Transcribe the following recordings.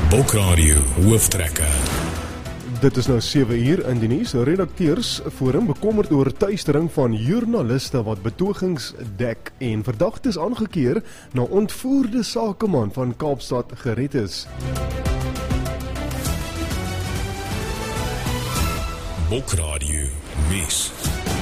Bokradio Hooftrekke. Dit is nou 7 uur in die nuus. Redakteursforum bekommerd oor tuistering van joernaliste wat betogings dek en verdagtes aangekeer na ontvoerde sakeman van Kaapstad gered is. Bokradio Nuus.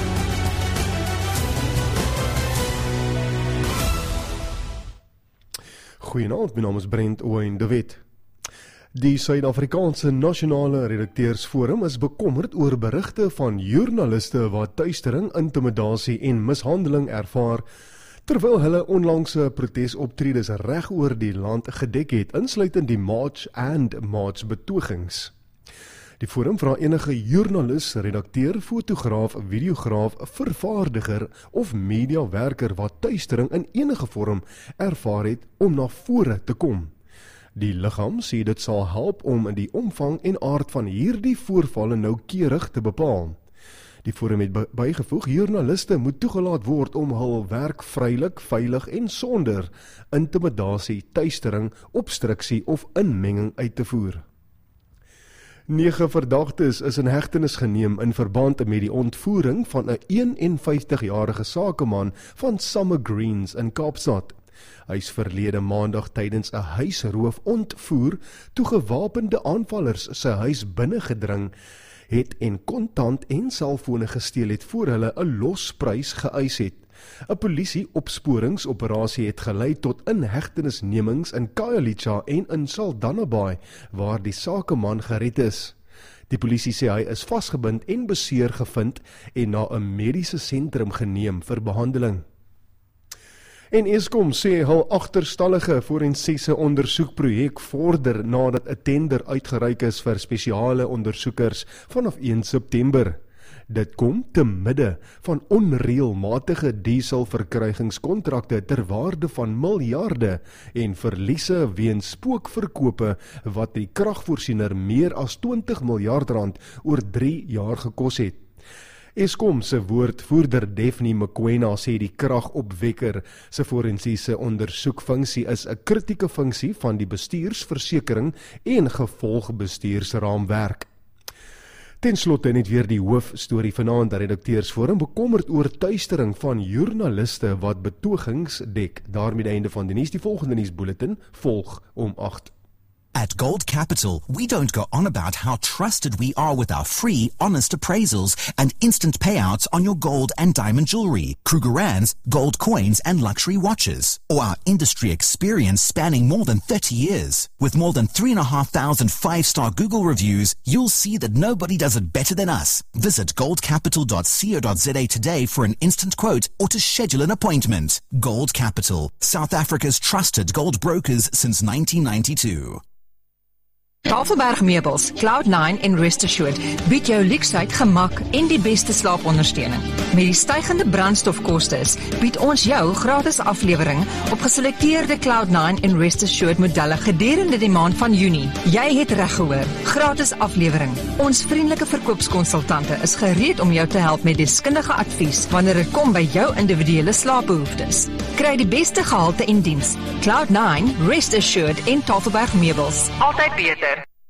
Goeienaand, my naam is Brent Owen de Wet. Die Suid-Afrikaanse Nasionale Redakteursforum is bekommerd oor berigte van joernaliste wat tuistering, intimidasie en mishandeling ervaar, terwyl hulle onlangse protesoptredes reg oor die land gedek het, insluitend die March and March betogings. Die forum vra enige joernalis, redakteur, fotograaf, videograaf, vervaardiger of mediawerker wat tuistering in enige vorm ervaar het om na vore te kom. Die liggaam sê dit sal help om die omvang en aard van hierdie voorvalle noukeurig te bepaal. Die forum het bygevoeg, joernaliste moet toegelaat word om hul werk vrylik, veilig en sonder intimidasie, tuistering, obstruksie of inmenging uit te voer. 9 verdagtes is in hegtenis geneem in verband met die ontvoering van 'n 51-jarige sakeman van Summer Greens in Kaapstad. Hy is verlede maandag tydens 'n huisroof ontvoer toe gewapende aanvallers sy huis binnengedring het en kontant en selfone gesteel het voor hulle 'n losprys geëis het. 'n Polisie-opsporingsoperasie het gelei tot inhegtenisnemings in Khayelitsha en in Saldanha Bay, waar die sakeman gered is. Die polisie sê hy is vasgebind en beseer gevind en na 'n mediese sentrum geneem vir behandeling. En Eskom sê hul agterstallige forensiese ondersoekprojek vorder nadat 'n tender uitgereik is vir spesiale ondersoekers vanaf 1 September. Dit kom te midde van onreëlmatige dieselverkrygingskontrakte ter waarde van miljarde en verliese weens spookverkope wat die kragvoorsiener meer as 20 miljard rand oor 3 jaar gekos het. Eskom se woordvoerder Daphne Mokoena sê die kragopwekker se forensiese ondersoekfunksie is 'n kritieke funksie van die bestuursversekering en gevolgbestuursraamwerk. Ten slotte net weer die hoofstorie vanaand. Redakteursforum bekommerd oor tuistering van joernaliste wat betogings dek. Daarmee die einde van die nuus. Die volgende nuusbulletin volg om 8. At Gold Capital, we don't go on about how trusted we are with our free, honest appraisals and instant payouts on your gold and diamond jewelry, Krugerrands, gold coins and luxury watches, or our industry experience spanning more than 30 years. With more than 3,500 five-star Google reviews, you'll see that nobody does it better than us. Visit goldcapital.co.za today for an instant quote or to schedule an appointment. Gold Capital, South Africa's trusted gold brokers since 1992. Tafelberg Meubels, Cloud9 en Rest Assured bied jou luksheid, gemak en die beste slaapondersteuning. Met die stygende brandstofkostes bied ons jou gratis aflewering op geselekteerde Cloud9 en Rest Assured modelle gedurende die maand van Junie. Jy het reg gehoor, gratis aflewering. Ons vriendelike verkoopskonsultante is gereed om jou te help met deskundige advies wanneer dit kom by jou individuele slaapbehoeftes. Kry die beste gehalte en diens. Cloud9, Rest Assured en Tafelberg Meubels. Altyd beter.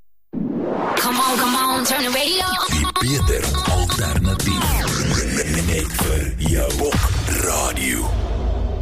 Come on, turn the radio on. Die beter alternatief. Net vir jou. Bokradio.